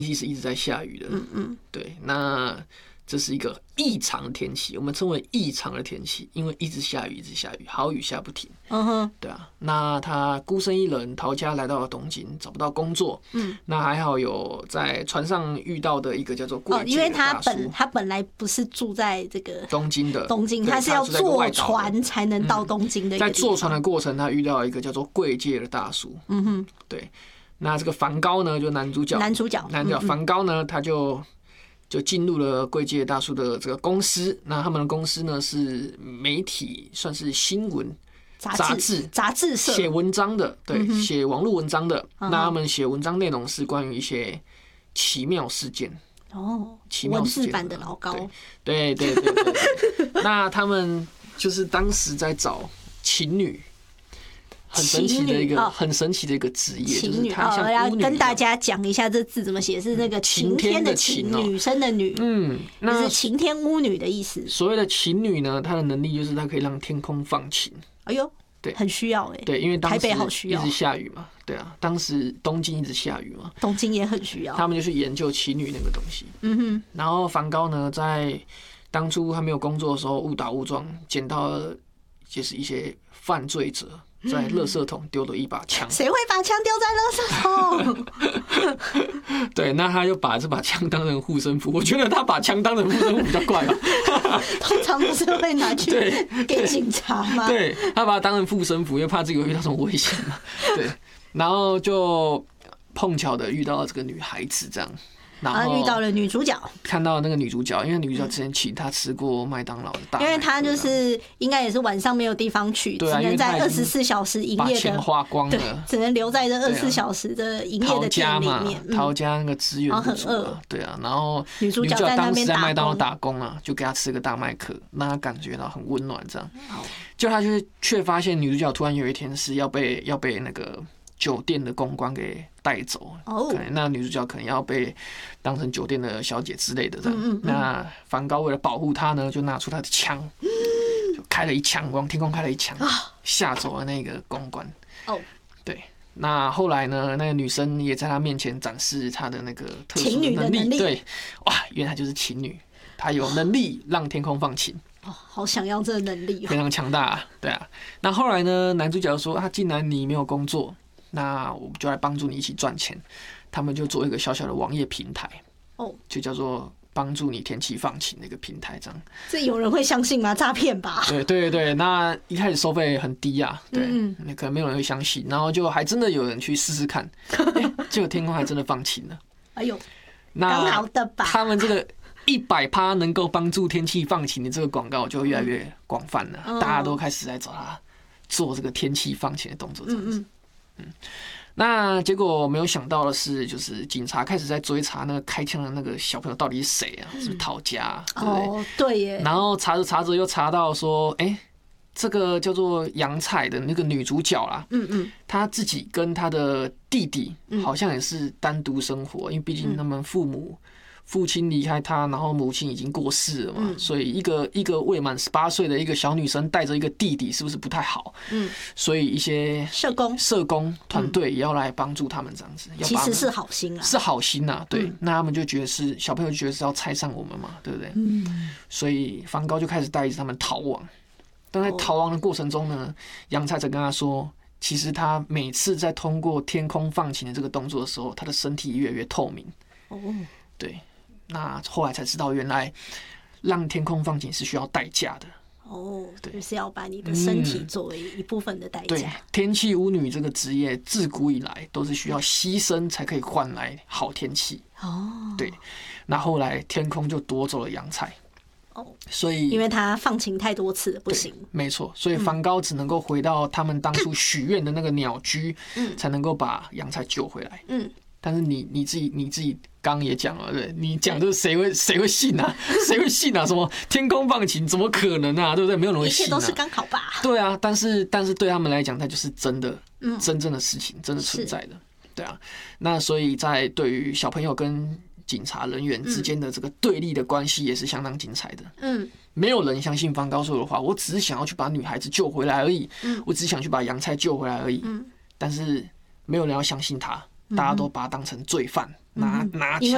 气是一直在下雨的。对，那这是一个异常的天气，我们称为异常的天气，因为一直下雨，一直下雨，好雨下不停。对啊。那他孤身一人逃家来到了东京，找不到工作。那还好有在船上遇到的一个叫做贵因为他他本来不是住在这个东京， 他是要坐船才能到东京的一个地方。 在坐船的过程，他遇到一个叫做贵介的大叔。对。那这个梵高呢，就男主角梵高呢，他就进入了贵介大叔的这个公司。那他们的公司呢是媒体，算是新闻杂志社写文章的，对，写网络文章的。那他们写文章内容是关于一些奇妙事件。 文字版的老高。 对。那他们就是当时在找情侣。很神奇的一个职业，就是它像要跟大家讲一下这字怎么写，是那个晴天的晴，女生的女，那是晴天巫女的意思。 所谓的晴女呢，她的能力就是她可以让天空放晴。 哎呦，对，很需要对，因为当时台北好需要， 一直下雨嘛，对啊，当时东京一直下雨嘛， 东京也很需要。 他们就去研究晴女那个东西。然后梵高呢，在当初还没有工作的时候，误打误撞捡到了就是一些犯罪者在垃圾桶丢了一把枪。 谁会把枪丢在垃圾桶？ 对，那他就把这把枪当成护身符。我觉得他把枪当成护身符比较怪吧。 通常不是会拿去给警察吗？ 对，他把它当成护身符，因为怕自己会遇到什么危险嘛。对，然后就碰巧的遇到这个女孩子这样。然后遇到了女主角， 看到那个女主角，因为女主角之前请她吃过麦当劳的大麦克， 因为她就是应该也是晚上没有地方去，只能在24小时营业的，把钱花光了， 只能留在这24小时的营业的店里面， 逃家那个资源不足啊，对啊，然后女主角当时在麦当劳打工啊，就给她吃个大麦克，让她感觉到很温暖，这样，就她却发现女主角突然有一天是要被那个酒店的公关给带走，那女主角可能要被当成酒店的小姐之类的这样。那梵高为了保护她呢，就拿出他的枪，就开了一枪，往天空开了一枪，吓走了那个公关。对。那后来呢，那个女生也在他面前展示她的那个特殊的能力，对，哇，原来她就是晴女，她有能力让天空放晴。 好想要这个能力， 非常强大啊，对啊。那后来呢，男主角说既然你没有工作，那我们就来帮助你一起赚钱。他们就做一个小小的网页平台，就叫做帮助你天气放晴的一个平台，这样。 这有人会相信吗？诈骗吧？ 对，那一开始收费很低啊，对，可能没有人会相信，然后就还真的有人去试试看，结果天空还真的放晴了。 哎呦，刚好的吧？ 他们这个100%能够帮助天气放晴的这个广告就越来越广泛了，大家都开始来找他做这个天气放晴的动作，这样子。那结果没有想到的是，就是警察开始在追查那个开枪的那个小朋友到底是谁啊？是不是逃家？对不对？ 对耶。 然后查着又查到说，这个叫做杨彩的那个女主角啦，她自己跟她的弟弟好像也是单独生活，因为毕竟他们父亲离开他，然后母亲已经过世了嘛，所以一个未满18岁的一个小女生带着一个弟弟，是不是不太好？所以一些社工团队也要来帮助他们这样子。 其实是好心啊， 是好心啊，对。那他们就觉得是小朋友就觉得是要拆散我们嘛，对不对？所以梵高就开始带着他们逃亡。但在逃亡的过程中呢，杨彩则跟他说，其实他每次在通过天空放晴的这个动作的时候，他的身体越来越透明。对。那后来才知道，原来让天空放晴是需要代价的。 对，就是要把你的身体作为一部分的代价。 对，天气巫女这个职业自古以来都是需要牺牲才可以换来好天气。对。那后来天空就夺走了杨彩。所以因为他放晴太多次了，不行。 没错，所以梵高只能够回到他们当初许愿的那个鸟居，才能够把杨彩救回来。但是你自己刚刚也讲了，对，你讲这谁会信啊？谁会信啊？什么天空放晴，怎么可能啊？对不对？没有人会信啊。 一切都是刚好吧？ 对啊，但是对他们来讲，它就是真的，真正的事情，真的存在的。对啊，那所以在对于小朋友跟警察人员之间的这个对立的关系也是相当精彩的。没有人相信梵高说的话，我只是想要去把女孩子救回来而已，我只是想去把杨彩救回来而已。但是没有人要相信他。大家都把他当成罪犯，拿枪